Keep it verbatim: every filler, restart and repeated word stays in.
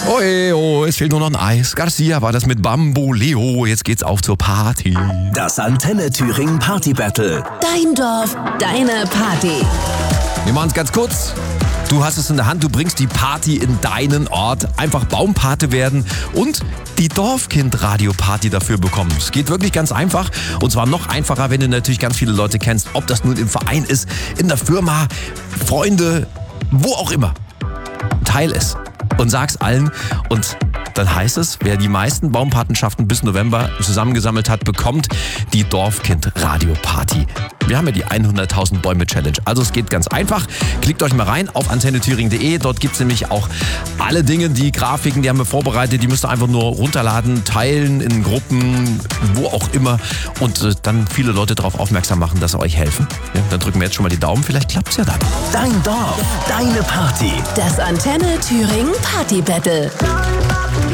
Oi, oh, es fehlt nur noch ein Eis. Garcia war das mit Bamboleo. Jetzt geht's auf zur Party. Das Antenne Thüringen Party Battle. Dein Dorf, deine Party. Wir machen's ganz kurz. Du hast es in der Hand, du bringst die Party in deinen Ort. Einfach Baumpate werden und die Dorfkind-Radio-Party dafür bekommen. Es geht wirklich ganz einfach und zwar noch einfacher, wenn du natürlich ganz viele Leute kennst. Ob das nun im Verein ist, in der Firma, Freunde, wo auch immer. Teil es und sag's allen und dann heißt es, wer die meisten Baumpatenschaften bis November zusammengesammelt hat, bekommt die Dorfkind-Radio-Party. Wir haben ja die hunderttausend Bäume Challenge. Also es geht ganz einfach. Klickt euch mal rein auf antenne thüringen punkt de. Dort gibt's nämlich auch alle Dinge, die Grafiken, die haben wir vorbereitet. Die müsst ihr einfach nur runterladen, teilen in Gruppen, wo auch immer. Und äh, dann viele Leute darauf aufmerksam machen, dass sie euch helfen. Ja, dann drücken wir jetzt schon mal die Daumen. Vielleicht klappt's ja dann. Dein Dorf, deine Party. Das Antenne Thüringen Party Battle.